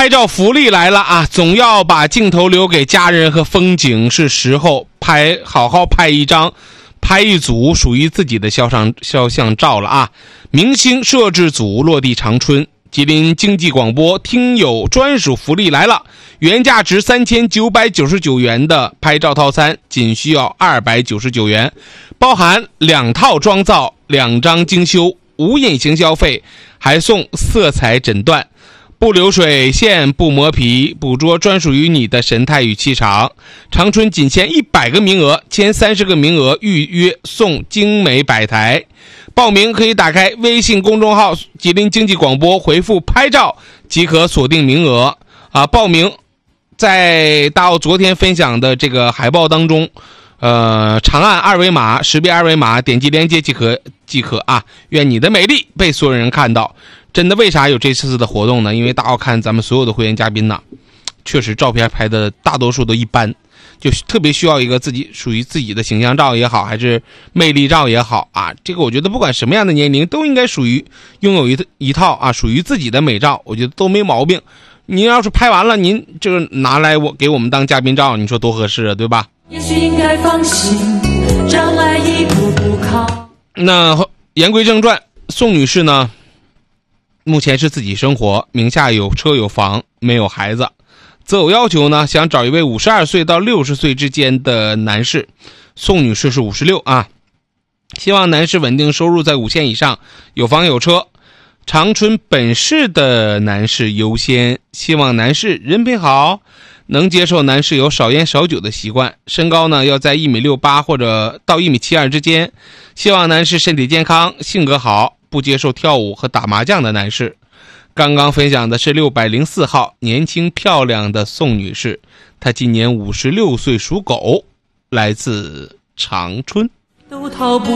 拍照福利来了啊！总要把镜头留给家人和风景，是时候好好拍一张，拍一组属于自己的肖像照了啊！明星摄制组落地长春，吉林经济广播听友专属福利来了，原价值3999元的拍照套餐仅需要299元，包含2套妆造、2张精修、无隐形消费，还送色彩诊断，不流水线不磨皮，捕捉专属于你的神态与气场。长春仅限100个名额，前30个名额预约送精美摆台。报名可以打开微信公众号吉林经济广播，回复拍照即可锁定名额啊！报名在大奥昨天分享的这个海报当中，长按二维码，识别二维码，点击链接即可啊！愿你的美丽被所有人看到。真的，为啥有这次的活动呢？因为大奥看咱们所有的会员嘉宾呢，确实照片拍的大多数都一般，就特别需要一个属于自己的形象照也好，还是魅力照也好啊。这个我觉得不管什么样的年龄都应该拥有一套啊属于自己的美照，我觉得都没毛病。您要是拍完了，您这个拿来给我们当嘉宾照，你说多合适啊，对吧？也许应该放心，障碍一步步靠。那言归正传，宋女士呢，目前是自己生活，名下有车有房，没有孩子。择偶要求呢，想找一位52岁到60岁之间的男士。宋女士是56啊，希望男士稳定收入在5线以上，有房有车。长春本市的男士优先，希望男士人品好，能接受男士有少烟少酒的习惯，身高呢要在1.68米或者到1.72米之间，希望男士身体健康，性格好，不接受跳舞和打麻将的男士。刚刚分享的是604号年轻漂亮的宋女士，她今年56岁，属狗，来自长春。都逃不